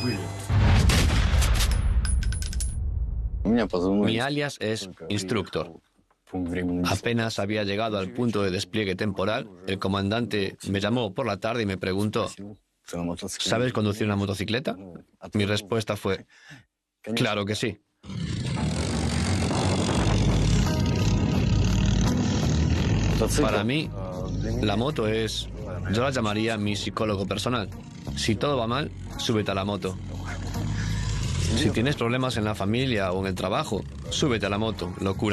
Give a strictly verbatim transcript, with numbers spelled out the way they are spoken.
Mi alias es Instructor. Apenas había llegado al punto de despliegue temporal, el comandante me llamó por la tarde y me preguntó: ¿sabes conducir una motocicleta? Mi respuesta fue: claro que sí. Para mí, la moto es, yo la llamaría mi psicólogo personal. Si todo va mal, súbete a la moto. Si tienes problemas en la familia o en el trabajo, súbete a la moto, locura.